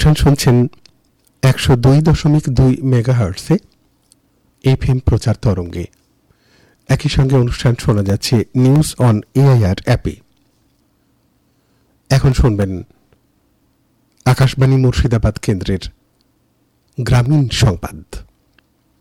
অনুষ্ঠান শুনছেন 102.2 মেগাহার্টসে এফএম প্রচার তরঙ্গে। একই সঙ্গে অনুষ্ঠান শোনা যাচ্ছে নিউজ অন এআইআর অ্যাপে। এখন শুনবেন আকাশবাণী মুর্শিদাবাদ কেন্দ্রের গ্রামীণ সংবাদ।